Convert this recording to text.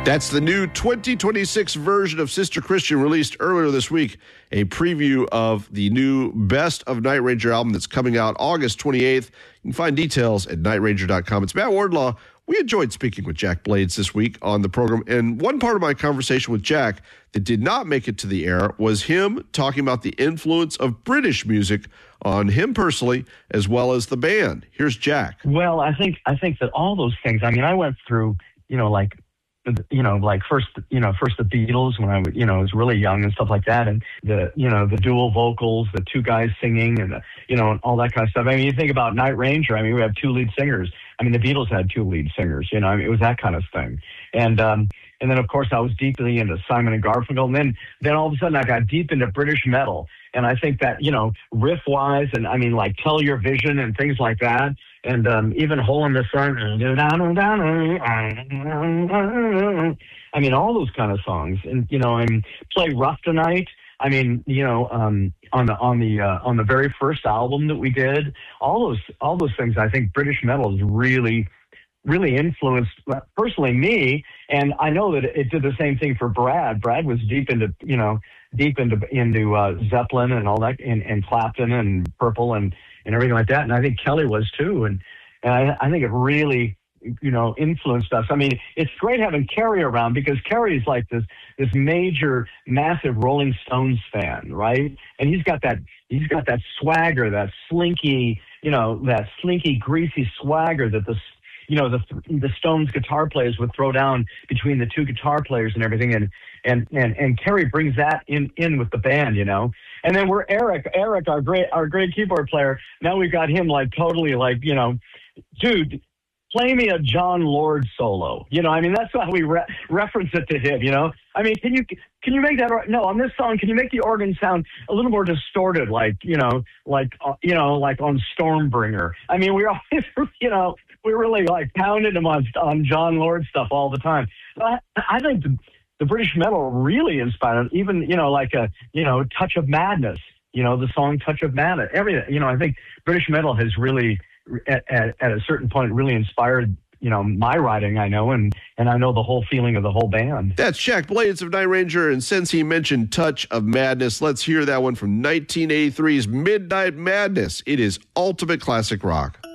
That's the new 2026 version of Sister Christian released earlier this week, a preview of the new Best of Night Ranger album that's coming out August 28th. You can find details at nightranger.com. It's Matt Wardlaw. We enjoyed speaking with Jack Blades this week on the program, and one part of my conversation with Jack that did not make it to the air was him talking about the influence of British music on him personally as well as the band. Here's Jack. Well, I think that all those things, I mean, I went through, first the Beatles when I was really young and stuff like that. And the dual vocals, the two guys singing and and all that kind of stuff. I mean, you think about Night Ranger. I mean, we have two lead singers. I mean, the Beatles had two lead singers, I mean, it was that kind of thing. And then of course I was deeply into Simon and Garfunkel. And then all of a sudden I got deep into British metal. And I think that, riff wise and I mean, like Tell Your Vision and things like that. And even Hole in the Sun, I mean, all those kind of songs. And and play Rough Tonight. I mean, on the very first album that we did, all those things. I think British metal has really influenced personally me, and I know that it did the same thing for Brad. Brad was deep into Zeppelin and all that, and Clapton and Purple and everything like that. And I think Kelly was too, and I think it really influenced us. I mean, it's great having Kerry around because Kerry's like this major, massive Rolling Stones fan, right? And he's got that swagger, that slinky, greasy swagger that the Stones guitar players would throw down between the two guitar players and everything. And Kerry brings that in with the band, And then we're Eric, our great keyboard player. Now we've got him like totally like, dude, play me a John Lord solo. I mean, that's how we reference it to him, I mean, can you make that, no, on this song, can you make the organ sound a little more distorted, like on Stormbringer? I mean, we're always, we're really like pounding him on John Lord stuff all the time. I think the British metal really inspired, even, Touch of Madness, the song Touch of Madness, everything, I think British metal has really, at a certain point, really inspired, my writing, I know, and I know the whole feeling of the whole band. That's Jack Blades of Night Ranger, and since he mentioned Touch of Madness, let's hear that one from 1983's Midnight Madness. It is ultimate classic rock.